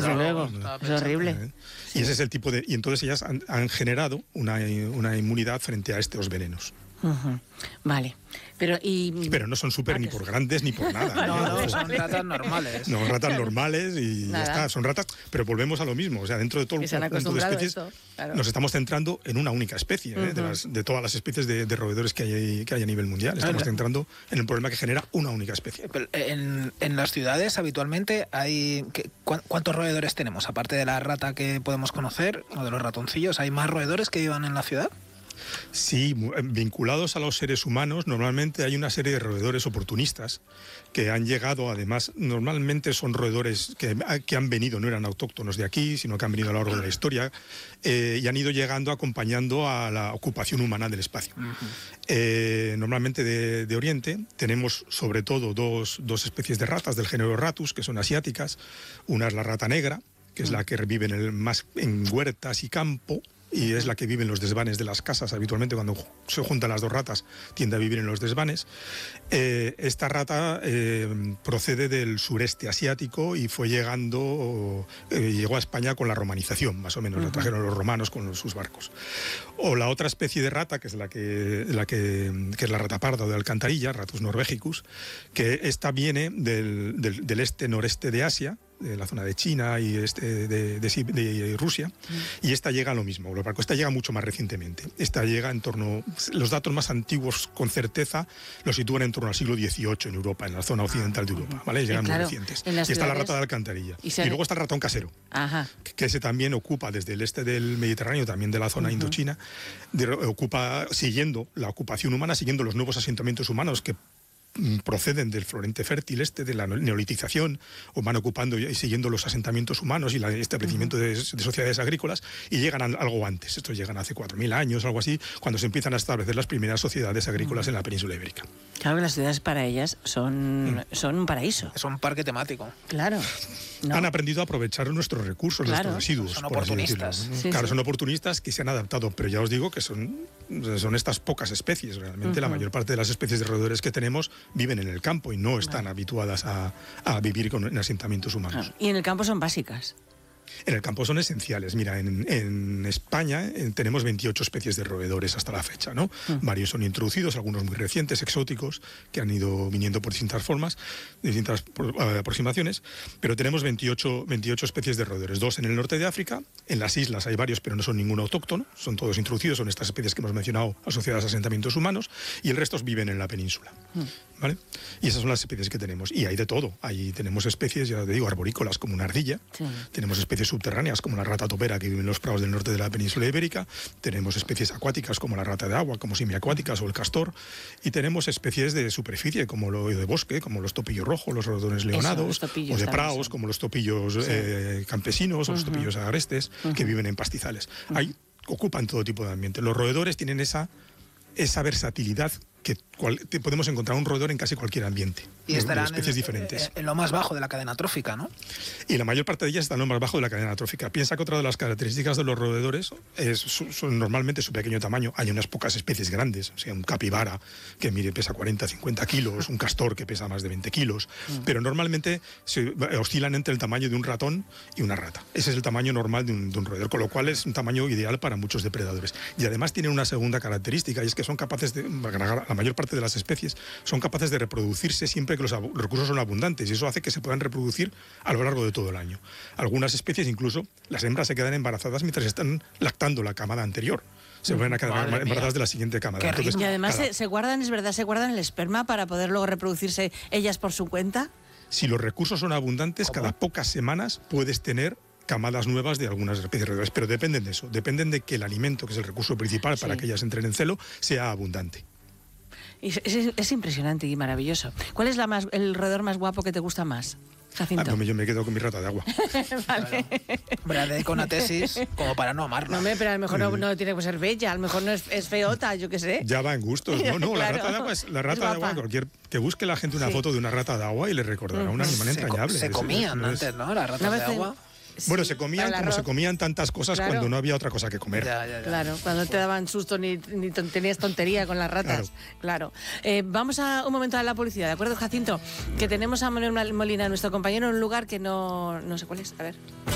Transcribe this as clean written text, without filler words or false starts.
Desde luego, es horrible. Y ese es el tipo de... Y entonces ellas han generado una inmunidad frente a estos venenos. Vale. Pero no son súper ni por grandes ni por nada. No, son ratas normales. No, ratas normales y ya está. Son ratas, pero volvemos a lo mismo. O sea, dentro de todo el conjunto de especies, nos estamos centrando en una única especie, de todas las especies de roedores que hay a nivel mundial. Estamos centrando en el problema que genera una única especie. En las ciudades habitualmente ¿cuántos roedores tenemos? Aparte de la rata que podemos conocer, o de los ratoncillos, ¿hay más roedores que vivan en la ciudad? Sí, vinculados a los seres humanos, normalmente hay una serie de roedores oportunistas que han llegado, además, normalmente son roedores que han venido, no eran autóctonos de aquí, sino que han venido a lo largo de la historia y han ido llegando acompañando a la ocupación humana del espacio. Normalmente de Oriente tenemos sobre todo dos especies de ratas del género Ratus, que son asiáticas. Una es la rata negra, que es la que vive más en huertas y campo, y es la que vive en los desvanes de las casas. Habitualmente cuando se juntan las dos ratas tiende a vivir en los desvanes. Esta rata procede del sureste asiático y fue llegó a España con la romanización, más o menos, la trajeron los romanos con sus barcos. O la otra especie de rata, que es que es la rata parda o de alcantarilla, Ratus norvegicus, que esta viene del este-noreste de Asia, de la zona de China y de Rusia, y esta llega a lo mismo. Esta llega mucho más recientemente. Esta llega los datos más antiguos con certeza los sitúan en torno al siglo XVIII en Europa, en la zona occidental de Europa, ¿vale? Llegan muy recientes. Y está la rata de alcantarilla. Y luego está el ratón casero, que ese también ocupa desde el este del Mediterráneo, también de la zona indochina, siguiendo la ocupación humana, siguiendo los nuevos asentamientos humanos que proceden del florente fértil de la neolitización, o van ocupando y siguiendo los asentamientos humanos y el establecimiento de sociedades agrícolas, y llegan algo antes. Estos llegan hace 4.000 años, algo así, cuando se empiezan a establecer las primeras sociedades agrícolas en la península ibérica. Claro que las ciudades para ellas son un paraíso. Es un parque temático. Claro. Han aprendido a aprovechar nuestros recursos, nuestros residuos. Son oportunistas. Son oportunistas que se han adaptado, pero ya os digo que son estas pocas especies. Realmente la mayor parte de las especies de roedores que tenemos viven en el campo y no están habituadas a vivir en asentamientos humanos. Y en el campo son básicas. En el campo son esenciales. Mira, en España tenemos 28 especies de roedores hasta la fecha, ¿no? Varios son introducidos, algunos muy recientes, exóticos, que han ido viniendo por distintas formas, distintas aproximaciones, pero tenemos 28 especies de roedores. 2 en el norte de África, en las islas hay varios, pero no son ninguno autóctono, son todos introducidos, son estas especies que hemos mencionado asociadas a asentamientos humanos, y el resto viven en la península, ¿vale? Y esas son las especies que tenemos, y hay de todo. Ahí tenemos especies, ya te digo, arborícolas como una ardilla, tenemos especies subterráneas como la rata topera que vive en los prados del norte de la península ibérica, tenemos especies acuáticas como la rata de agua, como semiacuáticas o el castor, y tenemos especies de superficie como lo de bosque, como los topillos rojos, los ratones leonados, o de prados como los topillos campesinos o los topillos agrestes que viven en pastizales. Ocupan todo tipo de ambiente. Los roedores tienen esa versatilidad que podemos encontrar un roedor en casi cualquier ambiente. Y estarán especies diferentes. En lo más bajo de la cadena trófica, ¿no? Y la mayor parte de ellas están en lo más bajo de la cadena trófica. Piensa que otra de las características de los roedores son normalmente su pequeño tamaño. Hay unas pocas especies grandes, o sea, un capibara que pesa 40-50 kilos, un castor que pesa más de 20 kilos, pero normalmente oscilan entre el tamaño de un ratón y una rata. Ese es el tamaño normal de un roedor, con lo cual es un tamaño ideal para muchos depredadores. Y además tienen una segunda característica, y es que son capaces la mayor parte de las especies son capaces de reproducirse siempre que los recursos son abundantes, y eso hace que se puedan reproducir a lo largo de todo el año. Algunas especies, incluso, las hembras se quedan embarazadas mientras están lactando la camada anterior. Se van a quedar embarazadas de la siguiente camada. Entonces, y además se guardan el esperma para poder luego reproducirse ellas por su cuenta. Si los recursos son abundantes, cada pocas semanas puedes tener camadas nuevas de algunas especies de roedores, pero dependen de eso, dependen de que el alimento, que es el recurso principal para que ellas entren en celo, sea abundante. Es impresionante y maravilloso. ¿Cuál es el roedor más guapo que te gusta más, Jacinto? Yo me quedo con mi rata de agua. Vale. Hombre, dedico una tesis como para no amarla. No, pero a lo mejor no tiene que ser bella, a lo mejor no es feota, yo qué sé. Ya va en gustos. No, Claro. La rata de agua la rata de agua. Que busque la gente una foto de una rata de agua y le recordará un animal entrañable. Se comían antes, ¿no? Las ratas de agua. Bueno, se comían como se comían tantas cosas cuando no había otra cosa que comer. Ya. Claro, cuando te daban susto ni tenías tontería con las ratas. Claro. Vamos a un momento a la publicidad, ¿de acuerdo, Jacinto? Que tenemos a Manuel Molina, nuestro compañero, en un lugar que no sé cuál es. A ver.